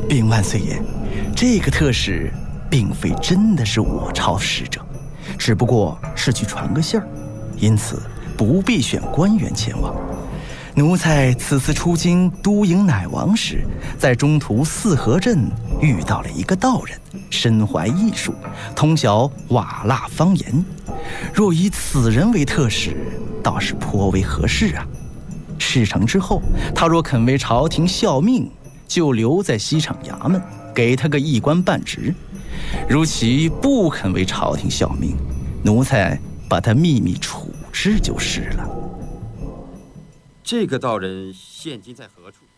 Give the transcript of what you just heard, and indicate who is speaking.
Speaker 1: 禀万岁爷，这个特使并非真的是我朝使者，只不过是去传个信儿，因此不必选官员前往。奴才此次出京督迎乃王时，在中途四合镇遇到了一个道人，身怀异术，通晓瓦剌方言。若以此人为特使，倒是颇为合适啊。事成之后，他若肯为朝廷效命，就留在西厂衙门，给他个一官半职；如其不肯为朝廷效命，奴才把他秘密处置就是了。
Speaker 2: 这个道人现今在何处？